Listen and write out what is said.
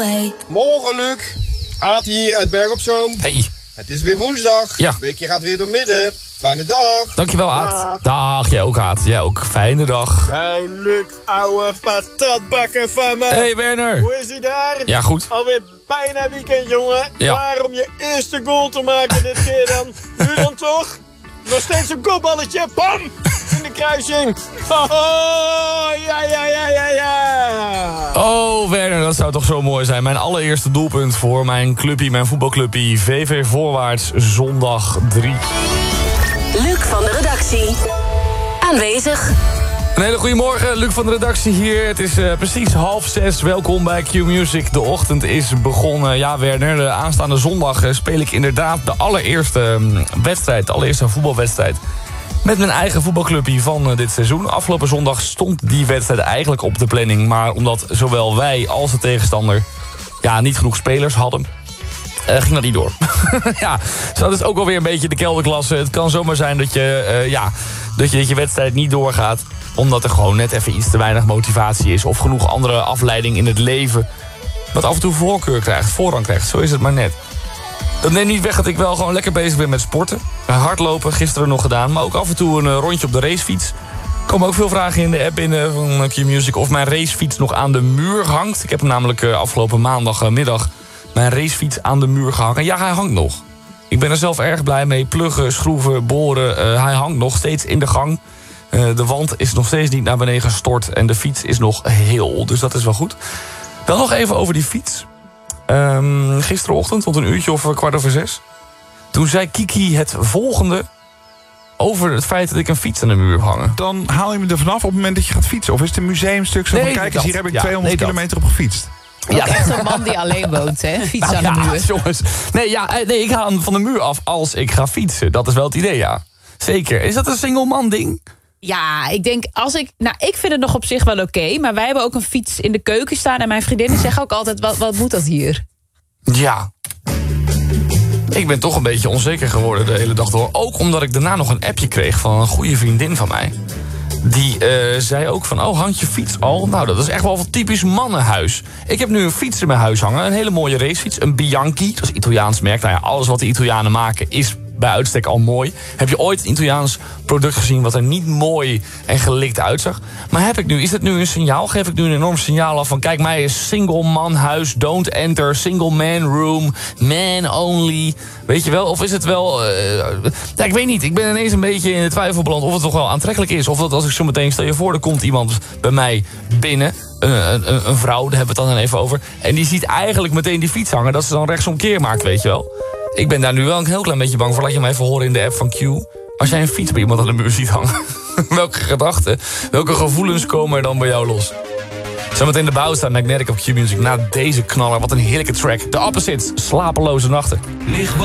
Morgen, Luc. Aad hier uit Berg op Zoom. Hey. Het is weer woensdag. Ja. Weekje gaat weer door midden. Fijne dag. Dankjewel, Aad. Dag, jij ook, Aad. Jij ook. Fijne dag. Hey, Luc, ouwe patatbakker van me. Hey, Werner. Hoe is ie daar? Ja, goed. Alweer bijna weekend, jongen. Ja. Klaar om je eerste goal te maken dit keer dan. Nu dan toch? Nog steeds een kopballetje. Bam! In de kruising. Oh, ja. Oh, Werner, dat zou toch zo mooi zijn. Mijn allereerste doelpunt voor mijn clubpie, mijn voetbalclubpie. VV Voorwaarts, zondag 3. Luc van de redactie. Aanwezig. Een hele goede morgen, Luc van de redactie hier. Het is precies 5:30. Welkom bij Q-Music. De ochtend is begonnen. Ja, Werner, de aanstaande zondag speel ik inderdaad de allereerste wedstrijd. De allereerste voetbalwedstrijd. Met mijn eigen voetbalclubje van dit seizoen. Afgelopen zondag stond die wedstrijd eigenlijk op de planning. Maar omdat zowel wij als de tegenstander niet genoeg spelers hadden, ging dat niet door. Ja, dus dat is ook alweer een beetje de kelderklasse. Het kan zomaar zijn dat je wedstrijd niet doorgaat, omdat er gewoon net even iets te weinig motivatie is. Of genoeg andere afleiding in het leven, wat af en toe voorrang krijgt. Zo is het maar net. Dat neemt niet weg dat ik wel gewoon lekker bezig ben met sporten. Hardlopen, gisteren nog gedaan. Maar ook af en toe een rondje op de racefiets. Er komen ook veel vragen in de app binnen van Q-Music of mijn racefiets nog aan de muur hangt. Ik heb hem namelijk afgelopen maandagmiddag mijn racefiets aan de muur gehangen. Ja, hij hangt nog. Ik ben er zelf erg blij mee. Pluggen, schroeven, boren. Hij hangt nog steeds in de gang. De wand is nog steeds niet naar beneden gestort. En de fiets is nog heel. Dus dat is wel goed. Dan nog even over die fiets. Gisterochtend, tot een uurtje of 5:15. Toen zei Kiki het volgende over het feit dat ik een fiets aan de muur heb hangen. Dan haal je me er vanaf op het moment dat je gaat fietsen. Of is het een museumstuk zo van, kijk eens, hier heb ik 200 kilometer op gefietst. Ja, echt zo'n man die alleen woont, hè? Fiets aan de muur. Jongens. Nee, ik haal hem van de muur af als ik ga fietsen. Dat is wel het idee, ja. Zeker. Is dat een single man ding? Ja, ik denk ik vind het nog op zich wel oké. Maar wij hebben ook een fiets in de keuken staan. En mijn vriendinnen zeggen ook altijd, wat moet dat hier? Ja. Ik ben toch een beetje onzeker geworden de hele dag door. Ook omdat ik daarna nog een appje kreeg van een goede vriendin van mij. Die zei ook van, hangt je fiets al? Nou, dat is echt wel typisch mannenhuis. Ik heb nu een fiets in mijn huis hangen. Een hele mooie racefiets. Een Bianchi. Dat is een Italiaans merk. Nou ja, alles wat de Italianen maken is bij uitstek al mooi. Heb je ooit een Italiaans product gezien wat er niet mooi en gelikt uitzag? Maar is het nu een signaal? Geef ik nu een enorm signaal af van, kijk, mij is single man huis, don't enter, single man room, man only. Weet je wel? Of is het wel... ik weet niet. Ik ben ineens een beetje in de twijfel beland of het toch wel aantrekkelijk is. Of dat als ik zo meteen, stel je voor, er komt iemand bij mij binnen, een vrouw, daar hebben we het dan even over, en die ziet eigenlijk meteen die fiets hangen, dat ze dan rechtsomkeer maakt, weet je wel. Ik ben daar nu wel een heel klein beetje bang voor. Laat je me even horen in de app van Q. Als jij een fiets bij iemand aan de muur ziet hangen, welke gedachten, welke gevoelens komen er dan bij jou los? Zometeen de bouw staan Magnetic op Q-Music na deze knaller. Wat een heerlijke track. The Opposites, slapeloze nachten.